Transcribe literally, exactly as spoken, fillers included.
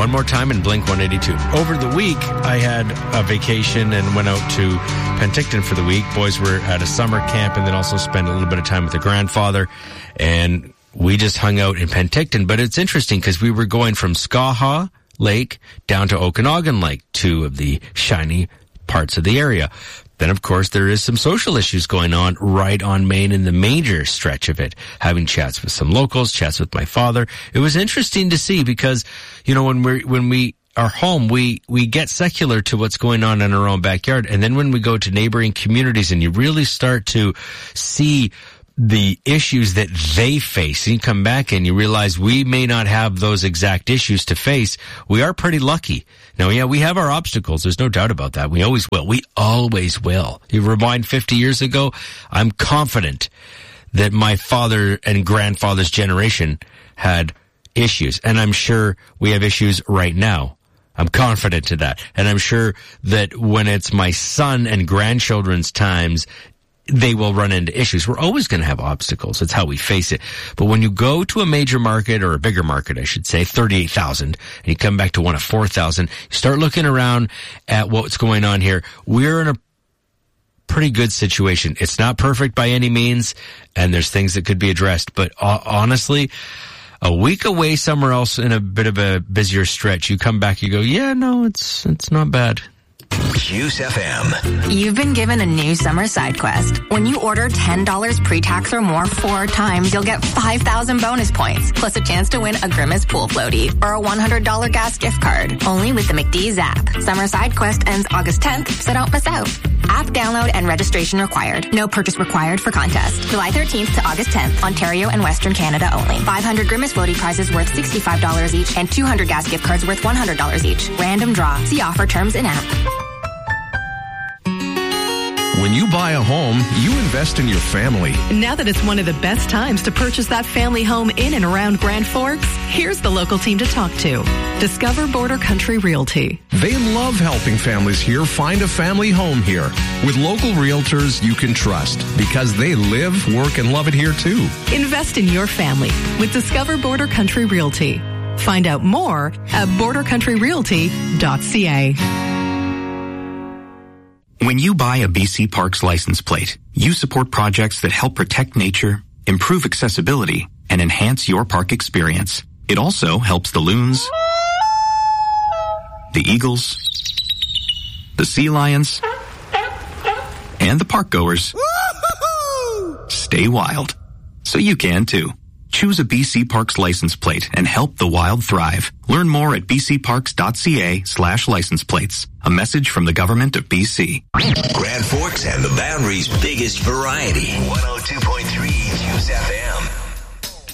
one more time in Blink one eighty-two. Over the week, I had a vacation and went out to Penticton for the week. Boys were at a summer camp and then also spent a little bit of time with their grandfather. And we just hung out in Penticton. But it's interesting because we were going from Skaha Lake down to Okanagan Lake, two of the shiny parts of the area. Then, of course, there is some social issues going on right on Main in the major stretch of it. Having chats with some locals, chats with my father. It was interesting to see because, you know, when we when we are home, we, we get secular to what's going on in our own backyard. And then when we go to neighboring communities and you really start to see the issues that they face, and you come back and you realize we may not have those exact issues to face, we are pretty lucky. Now, yeah, we have our obstacles. There's no doubt about that. We always will. We always will. You rewind fifty years ago, I'm confident that my father and grandfather's generation had issues. And I'm sure we have issues right now. I'm confident to that. And I'm sure that when it's my son and grandchildren's times, they will run into issues. We're always going to have obstacles. That's how we face it. But when you go to a major market, or a bigger market, I should say, thirty-eight thousand, and you come back to one of four thousand, you start looking around at what's going on here. We're in a pretty good situation. It's not perfect by any means, and there's things that could be addressed. But uh, honestly, a week away somewhere else in a bit of a busier stretch, you come back, you go, yeah, no, it's it's not bad. Juice F M. You've been given a new summer side quest. When you order ten dollars pre-tax or more four times, you'll get five thousand bonus points, plus a chance to win a Grimace pool floaty or a one hundred dollars gas gift card. Only with the McDee's app. Summer side quest ends August tenth, so don't miss out. App download and registration required. No purchase required for contest. July thirteenth to August tenth, Ontario and Western Canada only. five hundred Grimace floaty prizes worth sixty-five dollars each and two hundred gas gift cards worth one hundred dollars each. Random draw. See offer terms in app. When you buy a home, you invest in your family. Now that it's one of the best times to purchase that family home in and around Grand Forks, here's the local team to talk to. Discover Border Country Realty. They love helping families here find a family home here. With local realtors you can trust because they live, work, and love it here too. Invest in your family with Discover Border Country Realty. Find out more at border country realty dot c a. When you buy a B C Parks license plate, you support projects that help protect nature, improve accessibility, and enhance your park experience. It also helps the loons, the eagles, the sea lions, and the park goers stay wild. So you can too. Choose a B C Parks license plate and help the wild thrive. Learn more at b c parks dot c a slash license plates. A message from the government of B C. Grand Forks and the Boundary's biggest variety. one oh two point three Juice F M.